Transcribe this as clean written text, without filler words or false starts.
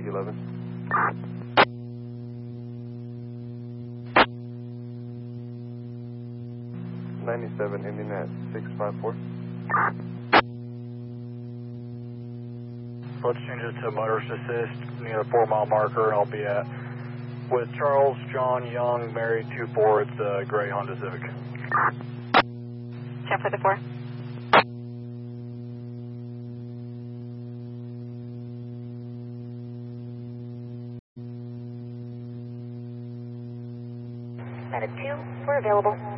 11. 97, ending at 654. Let's change it to motorist assist near the 4 mile marker, and I'll be at with Charles John Young, Mary 24. It's a gray Honda Civic. Check for the 4. At a 2, we're available.